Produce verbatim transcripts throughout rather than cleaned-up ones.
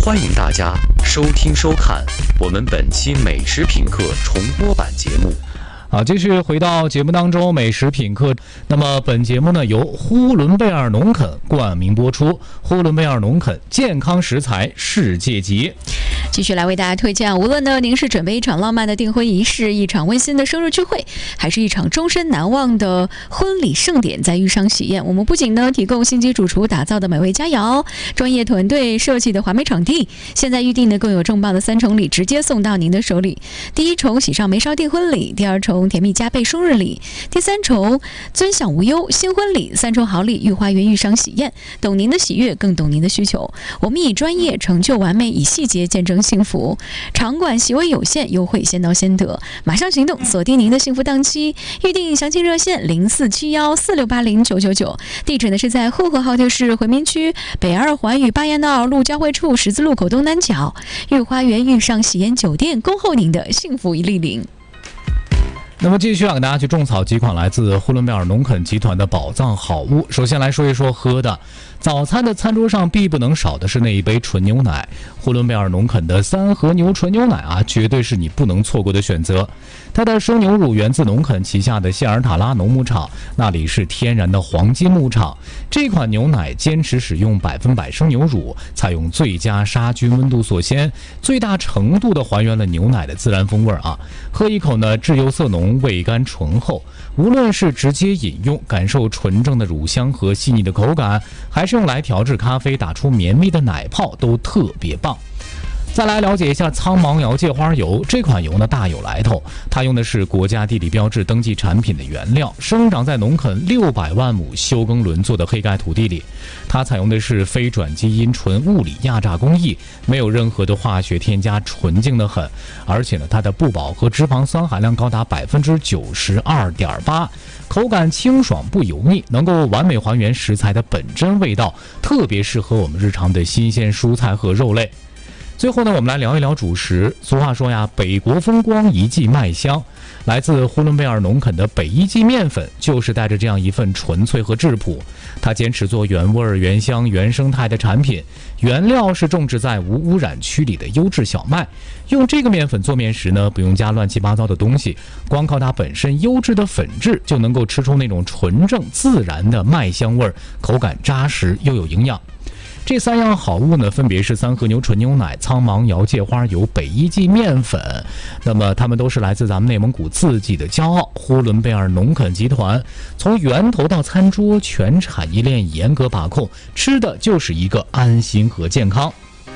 欢迎大家收听收看我们本期美食品客重播版节目。 好，继续回到节目当中，美食品客。那么本节目呢由呼伦贝尔农垦冠名播出，呼伦贝尔农垦健康食材世界级。 继续来为大家推荐，无论呢您是准备一场浪漫的订婚仪式，一场温馨的生日聚会，还是一场终身难忘的婚礼盛典，在玉商喜宴，我们不仅呢提供星级主厨打造的美味佳肴，专业团队设计的华美场地，现在预定呢更有重磅的三重礼直接送到您的手里。第一重喜上眉梢订婚礼，第二重甜蜜加倍生日礼，第三重尊享无忧新婚礼，三重好礼御花园玉商喜宴，懂您的喜悦，更懂您的需求。我们以专业成就完美，以细节见证幸福。场馆席位有限，优惠先到先得，马上行动，锁定您的幸福档期。预订详情热线零四七幺四六八零九九九，地址呢是在呼和浩特市回民区北二环与巴彦淖尔路交汇处十字路口东南角，御花园玉商喜宴酒店，恭候您的幸福莅临。 那么继续啊，给大家去种草几款来自呼伦贝尔农垦集团的宝藏好物。首先来说一说喝的，早餐的餐桌上必不能少的是那一杯纯牛奶。呼伦贝尔农垦的三和牛纯牛奶啊，绝对是你不能错过的选择。它的生牛乳源自农垦旗下的谢尔塔拉农牧场，那里是天然的黄金牧场。这款牛奶坚持使用百分百生牛乳，采用最佳杀菌温度锁鲜，最大程度的还原了牛奶的自然风味啊。喝一口呢，质优色浓，味甘醇厚。无论是直接饮用，感受纯正的乳香和细腻的口感，还是用来调制咖啡打出绵密的奶泡，都特别棒。再来了解一下苍芒瑶芥花油，这款油呢大有来头，它用的是国家地理标志登记产品的原料，生长在农垦六百万亩休耕轮作的黑盖土地里。它采用的是非转基因纯物理压榨工艺，没有任何的化学添加，纯净的很。而且呢，它的不饱和脂肪酸含量高达百分之九十二点八，口感清爽不油腻，能够完美还原食材的本真味道，特别适合我们日常的新鲜蔬菜和肉类。最后呢，我们来聊一聊主食。俗话说呀，北国风光，一季麦香。来自呼伦贝尔农垦的北一季面粉，就是带着这样一份纯粹和质朴。它坚持做原味、原香、原生态的产品，原料是种植在无污染区里的优质小麦。用这个面粉做面时呢，不用加乱七八糟的东西，光靠它本身优质的粉质，就能够吃出那种纯正自然的麦香味，口感扎实又有营养。这三样好物呢，分别是三和牛纯牛奶、苍芒瑶芥花油、北一季面粉。那么它们都是来自咱们内蒙古自己的骄傲——呼伦贝尔农垦集团。从源头到餐桌，全产业链严格把控，吃的就是一个安心和健康。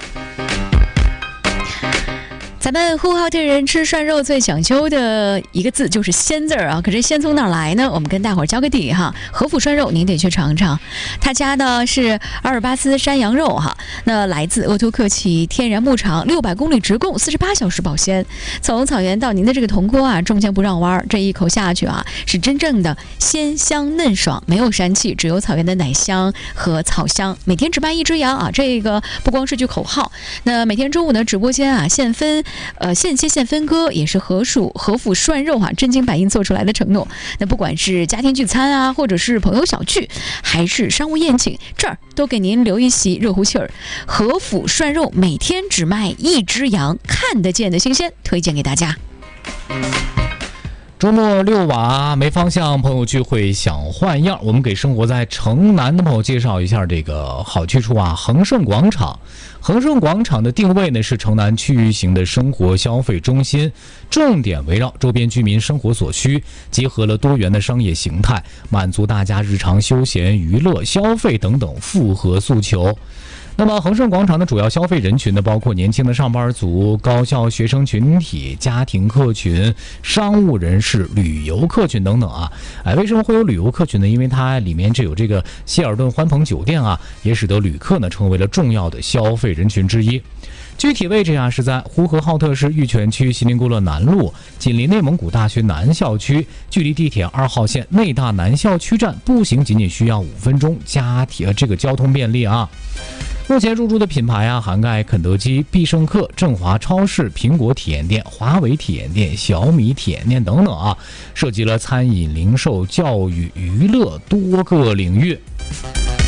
咱们呼和浩特人吃涮肉最讲究的一个字就是鲜字儿啊，可这鲜从哪儿来呢？我们跟大伙儿交个底哈。和府涮肉您得去尝尝，他家的是阿尔巴斯山羊肉哈，那来自鄂图克旗天然牧场，六百公里直供，四十八小时保鲜。从草原到您的这个铜锅啊，中间不让弯，这一口下去啊，是真正的鲜香嫩爽，没有膻气，只有草原的奶香和草香。每天只卖一只羊啊，这个不光是句口号。那每天中午的直播间啊，现分。呃，现切现分割，也是和属和府涮肉啊，真金白银做出来的承诺。那不管是家庭聚餐啊，或者是朋友小聚，还是商务宴请，这儿都给您留一席热乎气儿。和府涮肉每天只卖一只羊，看得见的新鲜，推荐给大家。 周末遛娃没方向，朋友聚会想换样，我们给生活在城南的朋友介绍一下这个好去处啊，恒盛广场。恒盛广场的定位呢是城南区域型的生活消费中心，重点围绕周边居民生活所需，结合了多元的商业形态，满足大家日常休闲、娱乐、消费等等复合诉求。那么恒盛广场的主要消费人群呢，包括年轻的上班族、高校学生群体、家庭客群、商务人士、旅游客群等等啊。哎，为什么会有旅游客群呢？因为它里面这有这个希尔顿欢朋酒店啊，也使得旅客呢成为了重要的消费人群之一。具体位置啊是在呼和浩特市玉泉区锡林郭勒南路，紧邻内蒙古大学南校区，距离地铁二号线内大南校区站步行仅仅需要五分钟，家庭这个交通便利啊。目前入驻的品牌啊，涵盖肯德基、必胜客、振华超市、苹果体验店、华为体验店、小米体验店等等啊，涉及了餐饮、零售、教育、娱乐多个领域。